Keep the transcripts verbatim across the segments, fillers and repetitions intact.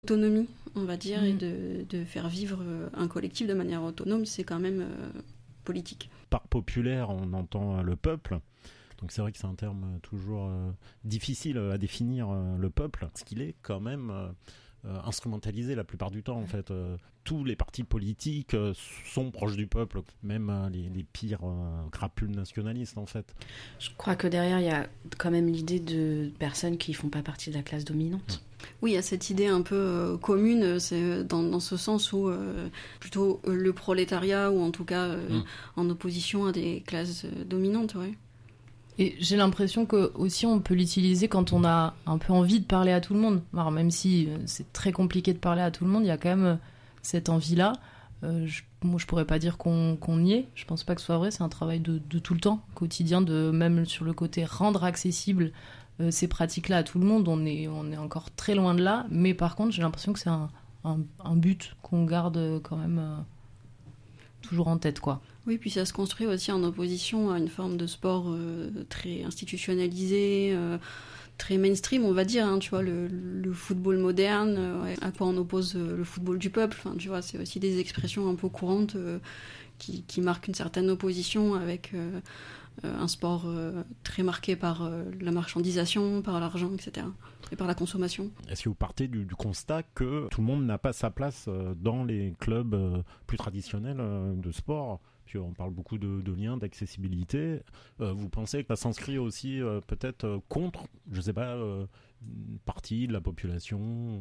Autonomie, on va dire, mmh. et de, de faire vivre un collectif de manière autonome, c'est quand même euh, politique. Par populaire, on entend le peuple. Donc c'est vrai que c'est un terme toujours euh, difficile à définir, euh, le peuple, parce qu'il est quand même euh, euh, instrumentalisé la plupart du temps. En fait, euh, tous les partis politiques euh, sont proches du peuple, même euh, les, les pires euh, crapules nationalistes, en fait. Je crois que derrière, il y a quand même l'idée de personnes qui ne font pas partie de la classe dominante. Oui, il y a cette idée un peu euh, commune, c'est dans, dans ce sens où euh, plutôt euh, le prolétariat, ou en tout cas euh, mmh. en opposition à des classes euh, dominantes, ouais. Et j'ai l'impression que aussi on peut l'utiliser quand on a un peu envie de parler à tout le monde. Alors même si c'est très compliqué de parler à tout le monde, il y a quand même cette envie-là. Euh, je, moi, je pourrais pas dire qu'on, qu'on y est. Je pense pas que ce soit vrai. C'est un travail de, de tout le temps, quotidien, de même sur le côté rendre accessible euh, ces pratiques-là à tout le monde. On est, on est encore très loin de là. Mais par contre, j'ai l'impression que c'est un, un, un but qu'on garde quand même euh, toujours en tête, quoi. Oui, puis ça se construit aussi en opposition à une forme de sport euh, très institutionnalisé, euh, très mainstream, on va dire. Hein, tu vois, le, le football moderne, euh, ouais, à quoi on oppose euh, le football du peuple. Enfin, tu vois, c'est aussi des expressions un peu courantes euh, qui, qui marquent une certaine opposition avec euh, euh, un sport euh, très marqué par euh, la marchandisation, par l'argent, et cetera. Et par la consommation. Est-ce que vous partez du, du constat que tout le monde n'a pas sa place euh, dans les clubs euh, plus traditionnels euh, de sport ? On parle beaucoup de, de liens, d'accessibilité. Euh, vous pensez que ça s'inscrit aussi euh, peut-être euh, contre, je ne sais pas, euh, une partie de la population ?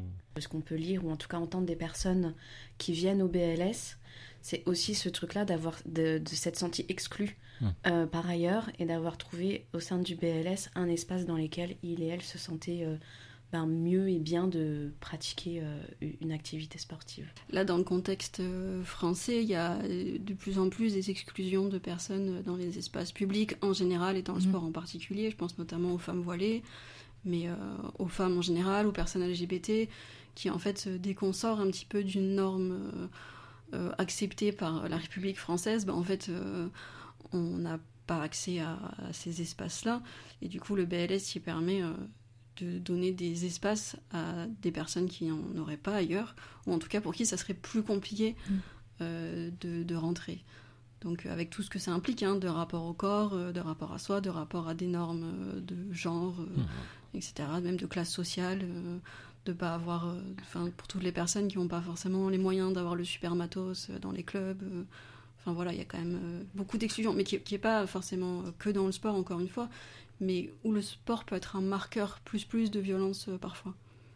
Ce qu'on peut lire, ou en tout cas entendre des personnes qui viennent au B L S, c'est aussi ce truc-là d'avoir, de, de s'être senti exclu mmh. euh, par ailleurs, et d'avoir trouvé au sein du B L S un espace dans lequel il et elle se sentaient euh, ben, mieux et bien de pratiquer euh, une activité sportive. Là, dans le contexte français, il y a de plus en plus des exclusions de personnes dans les espaces publics en général et dans le mmh. sport en particulier. Je pense notamment aux femmes voilées, mais euh, aux femmes en général, aux personnes L G B T, qui en fait, dès qu'on sort un petit peu d'une norme euh, euh, acceptée par la République française, ben, en fait, euh, on n'a pas accès à, à ces espaces-là. Et du coup, le B L S y permet... Euh, de donner des espaces à des personnes qui n'en auraient pas ailleurs, ou en tout cas pour qui ça serait plus compliqué mmh. euh, de, de rentrer. Donc avec tout ce que ça implique, hein, de rapport au corps, euh, de rapport à soi, de rapport à des normes euh, de genre, euh, mmh. et cetera, même de classe sociale, euh, de pas avoir, enfin euh, pour toutes les personnes qui n'ont pas forcément les moyens d'avoir le super matos euh, dans les clubs, euh, enfin voilà, il y a quand même euh, beaucoup d'exclusions, mais qui n'est pas forcément que dans le sport, encore une fois, mais où le sport peut être un marqueur plus plus de violence euh, parfois.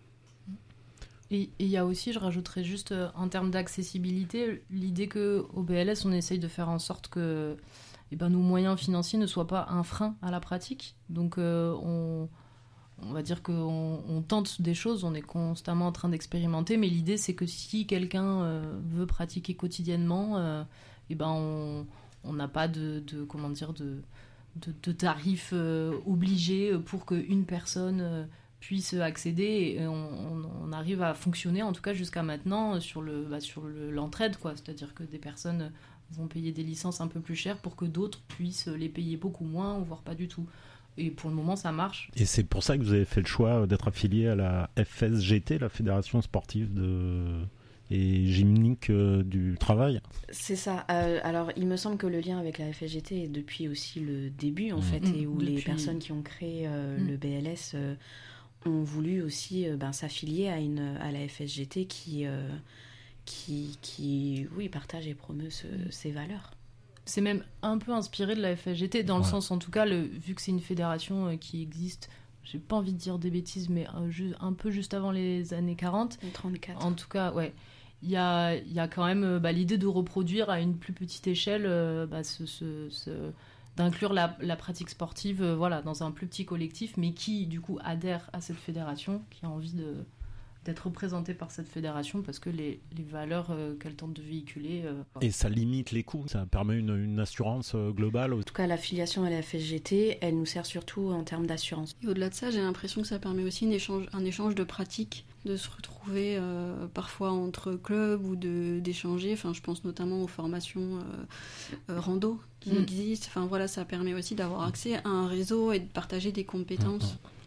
Et il y a aussi, je rajouterais juste euh, en termes d'accessibilité, l'idée qu'au B L S, on essaye de faire en sorte que eh ben, nos moyens financiers ne soient pas un frein à la pratique. Donc euh, on, on va dire qu'on on tente des choses, on est constamment en train d'expérimenter, mais l'idée c'est que si quelqu'un euh, veut pratiquer quotidiennement, euh, eh ben, on on n'a pas de, de, comment dire, de... De, de tarifs euh, obligés pour qu'une personne euh, puisse accéder, et on, on, on arrive à fonctionner en tout cas jusqu'à maintenant sur, le, bah, sur le, l'entraide, quoi. C'est-à-dire que des personnes vont payer des licences un peu plus chères pour que d'autres puissent les payer beaucoup moins, voire pas du tout. Et pour le moment ça marche. Et c'est pour ça que vous avez fait le choix d'être affilié à la F S G T, la Fédération Sportive de... et gymnique euh, du travail. C'est ça. Euh, alors, il me semble que le lien avec la F S G T est depuis aussi le début, en mmh. fait, et où depuis... les personnes qui ont créé euh, mmh. le B L S euh, ont voulu aussi euh, ben, s'affilier à, une, à la F S G T qui, euh, qui, qui, oui, partage et promeut ce, ces valeurs. C'est même un peu inspiré de la F S G T, dans ouais. le sens, en tout cas, le, vu que c'est une fédération euh, qui existe... J'ai pas envie de dire des bêtises, mais un, un peu juste avant les années quarante. trente-quatre. En tout cas, ouais. Il y a, il y a quand même bah, l'idée de reproduire à une plus petite échelle, euh, bah, ce, ce, ce, d'inclure la, la pratique sportive euh, voilà, dans un plus petit collectif, mais qui, du coup, adhère à cette fédération, qui a envie de, d'être représentée par cette fédération, parce que les, les valeurs euh, qu'elle tente de véhiculer... Euh, Et ça limite les coûts, ça permet une, une assurance euh, globale. En tout cas, l'affiliation à la F S G T, elle nous sert surtout en termes d'assurance. Et au-delà de ça, j'ai l'impression que ça permet aussi un échange, un échange de pratiques, de se retrouver euh, parfois entre clubs ou de, d'échanger. Enfin, je pense notamment aux formations euh, euh, rando qui mmh. existent. Enfin, voilà, ça permet aussi d'avoir accès à un réseau et de partager des compétences. Mmh.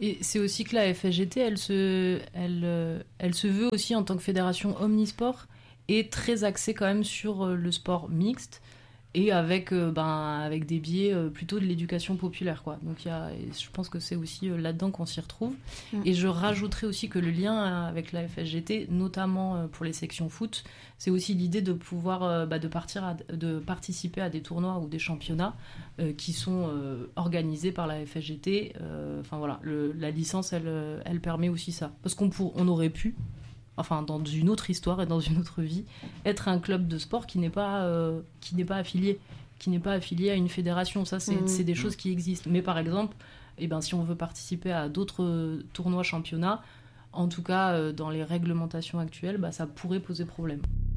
Et c'est aussi que la F S G T, elle se, elle, elle se veut aussi en tant que fédération omnisport et très axée quand même sur le sport mixte et avec, euh, ben, avec des biais euh, plutôt de l'éducation populaire, quoi. Donc y a, je pense que c'est aussi euh, là-dedans qu'on s'y retrouve. Mmh. Et je rajouterais aussi que le lien avec la F S G T, notamment euh, pour les sections foot, c'est aussi l'idée de pouvoir euh, bah, de, partir à, de participer à des tournois ou des championnats euh, qui sont euh, organisés par la F S G T. Enfin voilà, le, la licence, elle, elle permet aussi ça. Parce qu'on pour, on aurait pu, enfin dans une autre histoire et dans une autre vie, être un club de sport qui n'est pas, euh, qui n'est pas affilié, qui n'est pas affilié à une fédération. Ça, c'est, mmh. c'est des choses qui existent. Mais par exemple, eh ben, si on veut participer à d'autres tournois, championnats, en tout cas euh, dans les réglementations actuelles, bah, ça pourrait poser problème.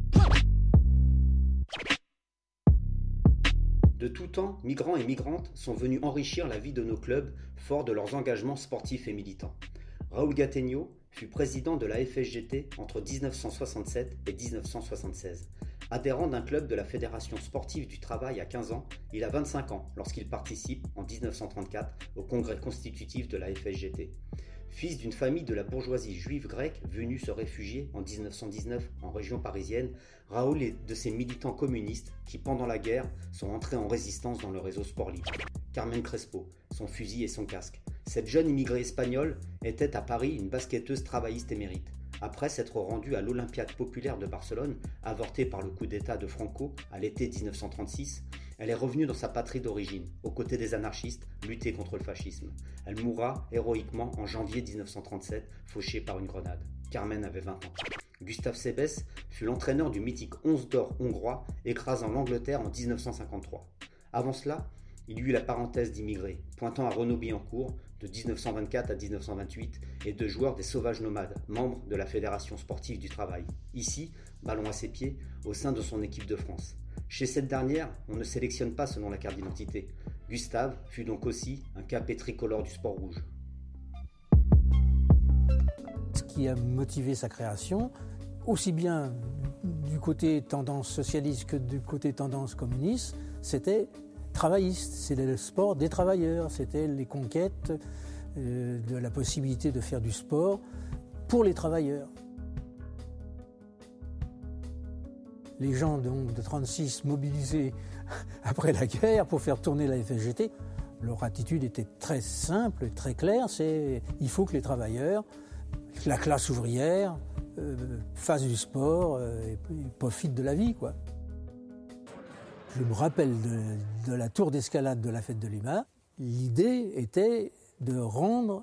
De tout temps, migrants et migrantes sont venus enrichir la vie de nos clubs, forts de leurs engagements sportifs et militants. Raúl Gattegno fut président de la F S G T entre dix-neuf cent soixante-sept et dix-neuf cent soixante-seize. Adhérent d'un club de la Fédération sportive du travail à quinze ans, il a vingt-cinq ans lorsqu'il participe en dix-neuf cent trente-quatre au congrès constitutif de la F S G T. Fils d'une famille de la bourgeoisie juive grecque venue se réfugier en dix-neuf cent dix-neuf en région parisienne, Raúl est de ces militants communistes qui, pendant la guerre, sont entrés en résistance dans le réseau Sport Libre. Carmen Crespo, son fusil et son casque. Cette jeune immigrée espagnole était à Paris une basketteuse travailliste émérite. Après s'être rendue à l'Olympiade populaire de Barcelone, avortée par le coup d'État de Franco à l'été dix-neuf cent trente-six, elle est revenue dans sa patrie d'origine, aux côtés des anarchistes, lutter contre le fascisme. Elle mourra héroïquement en janvier dix-neuf cent trente-sept, fauchée par une grenade. Carmen avait vingt ans. Gustave Sebes fut l'entraîneur du mythique onze d'or hongrois, écrasant l'Angleterre en dix-neuf cent cinquante-trois. Avant cela, il y eut la parenthèse d'immigrés, pointant à Renaud Billancourt, de dix-neuf cent vingt-quatre à dix-neuf cent vingt-huit, et de joueurs des Sauvages Nomades, membres de la Fédération sportive du travail. Ici, ballon à ses pieds, au sein de son équipe de France. Chez cette dernière, on ne sélectionne pas selon la carte d'identité. Gustave fut donc aussi un capé tricolore du sport rouge. Ce qui a motivé sa création, aussi bien du côté tendance socialiste que du côté tendance communiste, c'était travailliste, c'était le sport des travailleurs, c'était les conquêtes euh, de la possibilité de faire du sport pour les travailleurs. Les gens donc de trente-six mobilisés après la guerre pour faire tourner la F S G T, leur attitude était très simple et très claire, c'est il faut que les travailleurs, la classe ouvrière, euh, fassent du sport euh, et, et profitent de la vie, quoi. Je me rappelle de, de la tour d'escalade de la fête de Lima. L'idée était de rendre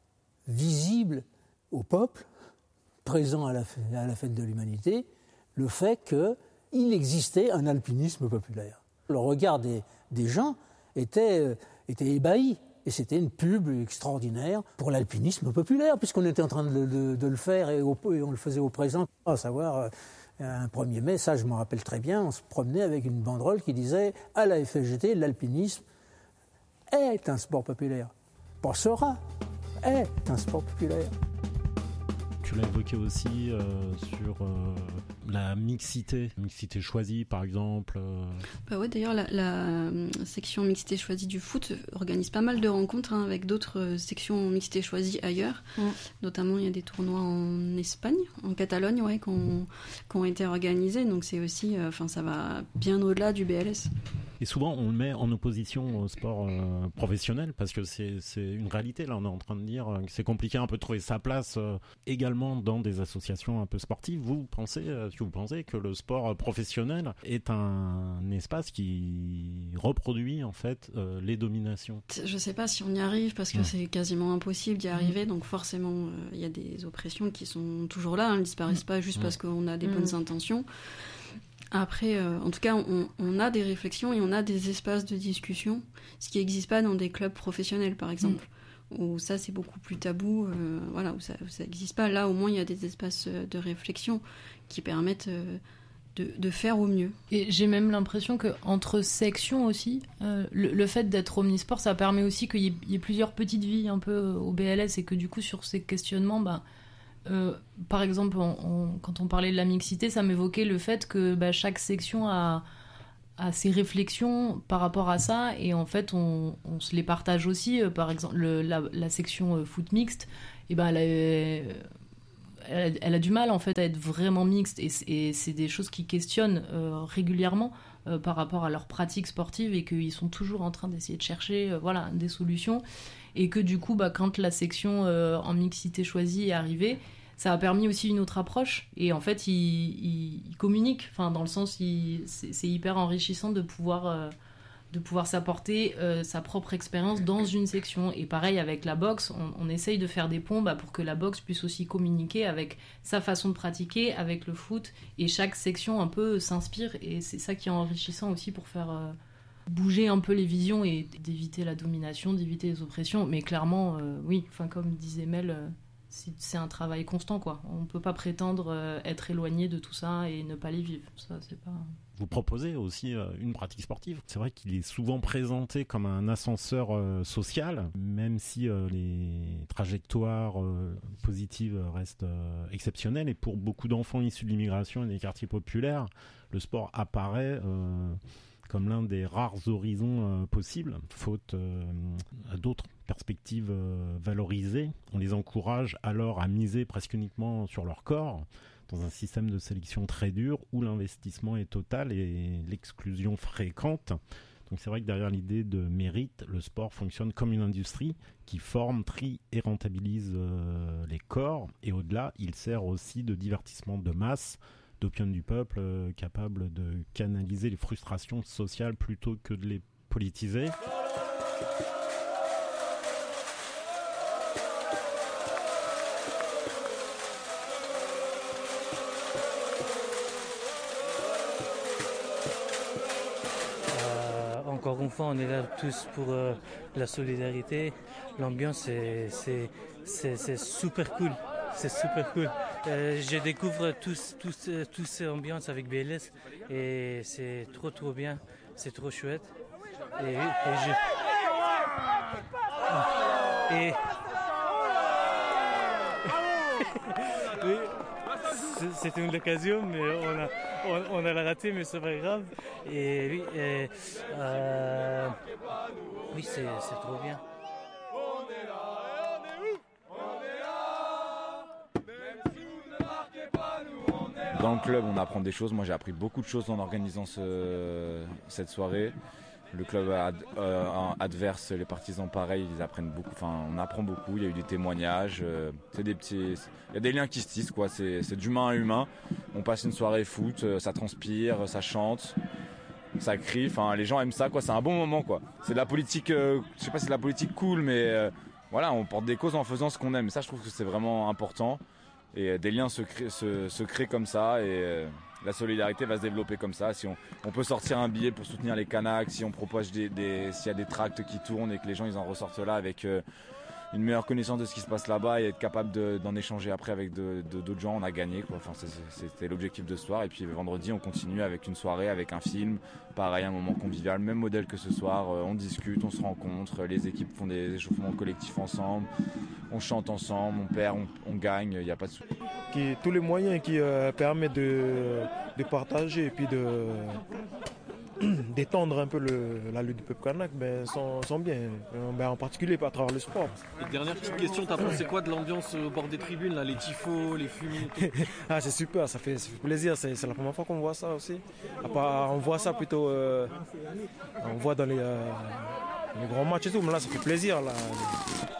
visible au peuple, présent à la, à la fête de l'humanité, le fait qu'il existait un alpinisme populaire. Le regard des, des gens était, était ébahi. Et c'était une pub extraordinaire pour l'alpinisme populaire, puisqu'on était en train de, de, de le faire et, au, et on le faisait au présent. À savoir, un premier mai, ça je m'en rappelle très bien, on se promenait avec une banderole qui disait « À la F S G T, l'alpinisme est un sport populaire. Pas sera, est un sport populaire. » Tu l'as évoqué aussi euh, sur euh, la mixité, mixité choisie par exemple. Euh... Bah ouais, d'ailleurs la, la euh, section mixité choisie du foot organise pas mal de rencontres hein, avec d'autres euh, sections mixité choisies ailleurs. Mm. Notamment il y a des tournois en Espagne, en Catalogne, ouais, qui ont, qui ont été organisés. Donc c'est aussi, enfin euh, ça va bien au-delà du B L S. Et souvent, on le met en opposition au sport euh, professionnel parce que c'est, c'est une réalité. Là, on est en train de dire que c'est compliqué un peu de trouver sa place euh, également dans des associations un peu sportives. Vous pensez, euh, vous pensez que le sport professionnel est un espace qui reproduit en fait euh, les dominations? Je sais pas si on y arrive parce que ouais. c'est quasiment impossible d'y arriver. Mmh. Donc forcément, il euh, y a des oppressions qui sont toujours là. Elles ne disparaissent mmh. pas juste mmh. parce qu'on a des mmh. bonnes intentions. Après, euh, en tout cas, on, on a des réflexions et on a des espaces de discussion, ce qui n'existe pas dans des clubs professionnels, par exemple, mmh. où ça, c'est beaucoup plus tabou, euh, voilà, où ça n'existe pas. Là, au moins, il y a des espaces de réflexion qui permettent euh, de, de faire au mieux. Et j'ai même l'impression qu'entre sections aussi, euh, le, le fait d'être omnisport, ça permet aussi qu'il y ait, il y ait plusieurs petites vies un peu au B L S et que du coup, sur ces questionnements, bah, Euh, par exemple, on, on, quand on parlait de la mixité, ça m'évoquait le fait que bah, chaque section a, à ses réflexions par rapport à ça, et en fait on, on se les partage aussi. Par exemple le, la, la section foot mixte, et ben elle a, elle, a, elle a du mal en fait à être vraiment mixte, et, et c'est des choses qui questionnent euh, régulièrement euh, par rapport à leur pratique sportive, et qu'ils sont toujours en train d'essayer de chercher euh, voilà, des solutions, et que du coup bah, quand la section euh, en mixité choisie est arrivée, ça a permis aussi une autre approche, et en fait ils il, il communiquent, enfin, dans le sens il, c'est, c'est hyper enrichissant de pouvoir, euh, de pouvoir s'apporter euh, sa propre expérience dans une section. Et pareil avec la boxe, on, on essaye de faire des ponts bah, pour que la boxe puisse aussi communiquer avec sa façon de pratiquer, avec le foot, et chaque section un peu s'inspire, et c'est ça qui est enrichissant aussi pour faire euh, bouger un peu les visions et d'éviter la domination, d'éviter les oppressions. Mais clairement, euh, oui, enfin, comme disait Mel, euh, c'est un travail constant, quoi. On ne peut pas prétendre euh, être éloigné de tout ça et ne pas les vivre. Ça, c'est pas... Vous proposez aussi euh, une pratique sportive. C'est vrai qu'il est souvent présenté comme un ascenseur euh, social, même si euh, les trajectoires euh, positives restent euh, exceptionnelles. Et pour beaucoup d'enfants issus de l'immigration et des quartiers populaires, le sport apparaît euh, comme l'un des rares horizons euh, possibles, faute euh, à d'autres perspectives euh, valorisées. On les encourage alors à miser presque uniquement sur leur corps, dans un système de sélection très dur où l'investissement est total et l'exclusion fréquente. Donc c'est vrai que derrière l'idée de mérite, le sport fonctionne comme une industrie qui forme, trie et rentabilise euh, les corps. Et au-delà, il sert aussi de divertissement de masse, d'opium du peuple, euh, capable de canaliser les frustrations sociales plutôt que de les politiser. Encore une fois, on est là tous pour euh, la solidarité. L'ambiance, c'est, c'est, c'est, c'est super cool. C'est super cool. Euh, je découvre tous, tous, tous ces ambiances avec B L S et c'est trop, trop bien. C'est trop chouette. Et, et je... Et... oui, c'était une occasion, mais on a, on, on a la raté, mais c'est pas grave. Et oui, et, euh, oui, c'est, c'est trop bien. Dans le club, on apprend des choses. Moi, j'ai appris beaucoup de choses en organisant ce, cette soirée. Le club ad, euh, adverse, les partisans, pareil, ils apprennent beaucoup. Enfin, on apprend beaucoup. Il y a eu des témoignages. Euh, c'est des petits. Il y a des liens qui se tissent, quoi. C'est, c'est d'humain à humain. On passe une soirée foot, ça transpire, ça chante, ça crie. Enfin, les gens aiment ça, quoi. C'est un bon moment, quoi. C'est de la politique. Euh, je sais pas si c'est de la politique cool, mais euh, voilà, on porte des causes en faisant ce qu'on aime. Et ça, je trouve que c'est vraiment important. Et des liens se créent, se, se créent comme ça, et euh, la solidarité va se développer comme ça. Si on, on peut sortir un billet pour soutenir les Kanaks, si on propose des, des, s'il y a des tracts qui tournent et que les gens ils en ressortent là avec euh, une meilleure connaissance de ce qui se passe là-bas et être capable de, d'en échanger après avec de, de, d'autres gens, on a gagné, quoi. Enfin, c'est, c'était l'objectif de ce soir. Et puis vendredi, on continue avec une soirée, avec un film, pareil, un moment convivial, même modèle que ce soir. Euh, on discute, on se rencontre, les équipes font des échauffements collectifs ensemble. On chante ensemble, on perd, on, on gagne, il n'y a pas de souci. Qui, tous les moyens qui euh, permettent de, de partager et puis de d'étendre un peu le, la lutte du peuple kanak, ben, sont, sont bien, ben, en particulier à travers le sport. Et dernière petite question, t'as pensé quoi de l'ambiance au bord des tribunes, là, les tifos, les fumées? Ah, c'est super, ça fait, ça fait plaisir, c'est, c'est la première fois qu'on voit ça aussi. À part, on voit ça plutôt, euh, on voit dans les, euh, les grands matchs et tout, mais là ça fait plaisir. Là.